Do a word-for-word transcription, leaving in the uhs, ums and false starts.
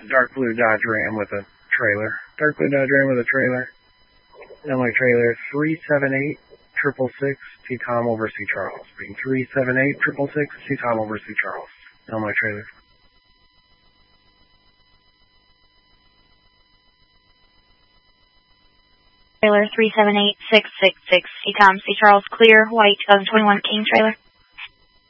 dark blue Dodge Ram with a trailer. Dark blue Dodge Ram with a trailer. Illinois trailer three seven eight triple six T Tom over C Charles. Being three seven eight triple six T Tom over C Charles. Illinois trailer. Trailer three seven eight six six six C Tom C Charles clear white two thousand twenty-one King trailer.